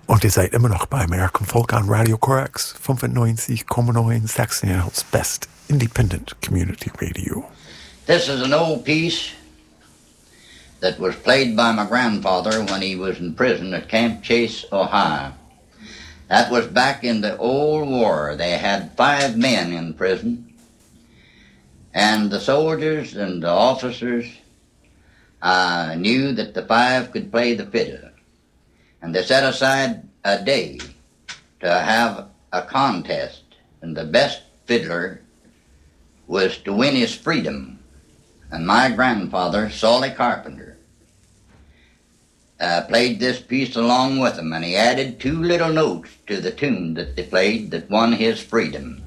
Und ihr seid immer noch bei American Folk on Radio Korax 95,9 Sachsen-Anhalt's best independent community radio. This is an old piece that was played by my grandfather when he was in prison at Camp Chase, Ohio. That was back in the old war. They had 5 men in prison, and the soldiers and the officers knew that the 5 could play the fiddle. And they set aside a day to have a contest, and the best fiddler was to win his freedom. And my grandfather, Solly Carpenter, played this piece along with him, and he added 2 little notes to the tune that they played that won his freedom.